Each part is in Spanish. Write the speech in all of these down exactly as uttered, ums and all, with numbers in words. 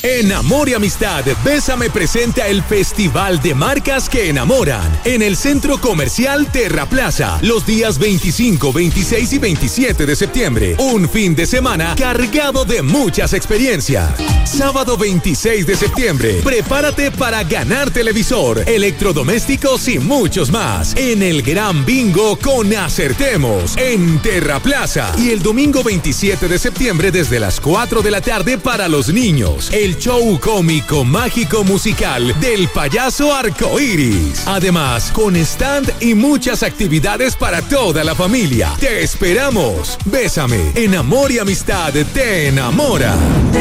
En Amor y Amistad, Bésame presenta el Festival de Marcas que Enamoran en el Centro Comercial Terraplaza los días veinticinco, veintiséis y veintisiete de septiembre. Un fin de semana cargado de muchas experiencias. Sábado veintiséis de septiembre, prepárate para ganar televisor, electrodomésticos y muchos más en el Gran Bingo con Acertemos en Terraplaza. Y el domingo veintisiete de septiembre desde las cuatro de la tarde para los niños, el show cómico, mágico, musical del payaso Arcoíris. Además, con stand y muchas actividades para toda la familia. Te esperamos. Bésame, en Amor y Amistad te enamora.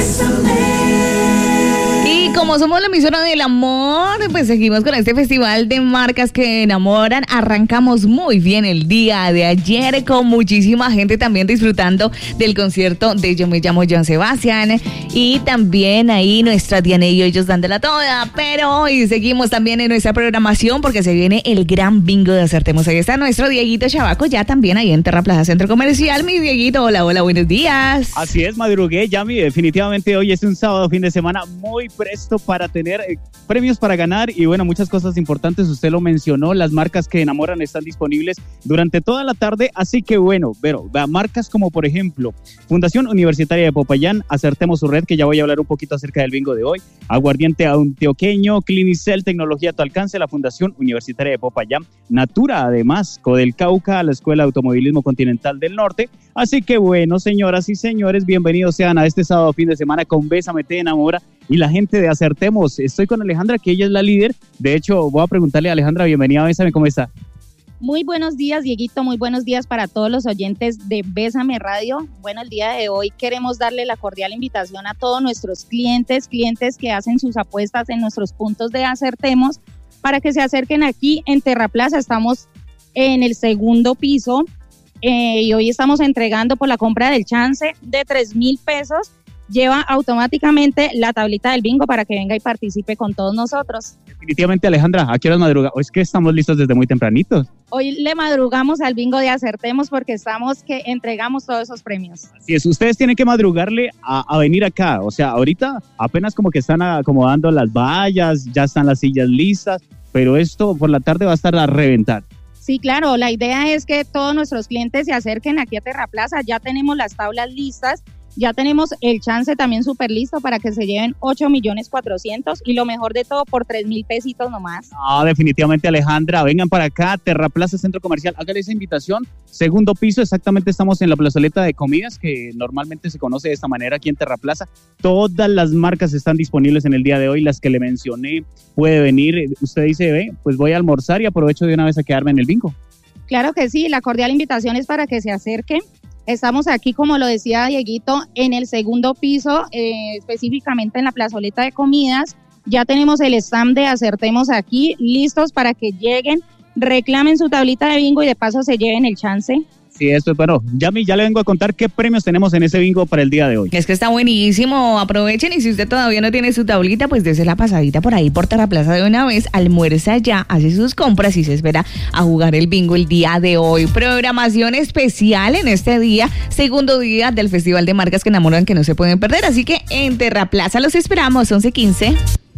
Y como somos la emisora del amor, pues seguimos con este festival de marcas que enamoran. Arrancamos muy bien el día de ayer con muchísima gente también disfrutando del concierto de Yo Me Llamo Joan Sebastián. Y también ahí nuestra Diana y ellos dándola toda. Pero hoy seguimos también en nuestra programación porque se viene el gran bingo de Acertemos. Ahí está nuestro Dieguito Chavaco ya también ahí en Terraplaza Centro Comercial. Mi Dieguito, hola, hola, buenos días. Así es, madrugué, Yami. Definitivamente hoy es un sábado, fin de semana muy presto para tener eh, premios para ganar y bueno, muchas cosas importantes. Usted lo mencionó, las marcas que enamoran están disponibles durante toda la tarde, así que bueno, pero marcas como por ejemplo Fundación Universitaria de Popayán, Acertemos su red, que ya voy a hablar un poquito acerca del bingo de hoy, Aguardiente Antioqueño, Clinicel, Tecnología a tu alcance, la Fundación Universitaria de Popayán, Natura, además, Codel Cauca, la Escuela de Automovilismo Continental del Norte. Así que bueno, señoras y señores, bienvenidos sean a este sábado fin de semana con Bésame te enamora y la gente de Acertemos. Estoy con Alejandra, que ella es la líder. De hecho, voy a preguntarle a Alejandra, bienvenida a Bésame, ¿cómo está? Muy buenos días, Dieguito, muy buenos días para todos los oyentes de Bésame Radio. Bueno, el día de hoy queremos darle la cordial invitación a todos nuestros clientes, clientes que hacen sus apuestas en nuestros puntos de Acertemos, para que se acerquen aquí en Terraplaza. Estamos en el segundo piso eh, y hoy estamos entregando por la compra del chance de tres mil pesos. Lleva automáticamente la tablita del bingo para que venga y participe con todos nosotros. Definitivamente, Alejandra, ¿a qué horas madruga? ¿O es que estamos listos desde muy tempranitos? Hoy le madrugamos al bingo de Acertemos porque estamos que entregamos todos esos premios. Así es, ustedes tienen que madrugarle a, a venir acá. O sea, ahorita apenas como que están acomodando las vallas, ya están las sillas listas, pero esto por la tarde va a estar a reventar. Sí, claro, la idea es que todos nuestros clientes se acerquen aquí a Terraplaza. Ya tenemos las tablas listas. Ya tenemos el chance también súper listo para que se lleven ocho millones cuatrocientos y lo mejor de todo por tres mil pesitos nomás. Ah, definitivamente, Alejandra, vengan para acá, Terraplaza Centro Comercial, hágale esa invitación. Segundo piso, exactamente, estamos en la plazoleta de comidas, que normalmente se conoce de esta manera aquí en Terraplaza. Todas las marcas están disponibles en el día de hoy, las que le mencioné, puede venir. Usted dice, ve, pues voy a almorzar y aprovecho de una vez a quedarme en el bingo. Claro que sí, la cordial invitación es para que se acerquen. Estamos aquí, como lo decía Dieguito, en el segundo piso, eh, específicamente en la plazoleta de comidas. Ya tenemos el stand de Acertemos aquí, listos para que lleguen, reclamen su tablita de bingo y de paso se lleven el chance. Sí, esto es bueno. Yami, ya le vengo a contar qué premios tenemos en ese bingo para el día de hoy. Es que está buenísimo, aprovechen y si usted todavía no tiene su tablita, pues dése la pasadita por ahí por Terraplaza de una vez, almuerza ya, hace sus compras y se espera a jugar el bingo el día de hoy. Programación especial en este día, segundo día del Festival de Marcas que Enamoran, que no se pueden perder, así que en Terraplaza los esperamos, once quince.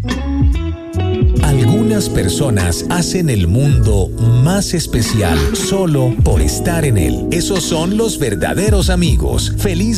Algunas personas hacen el mundo más especial solo por estar en él. Esos son los verdaderos amigos. Feliz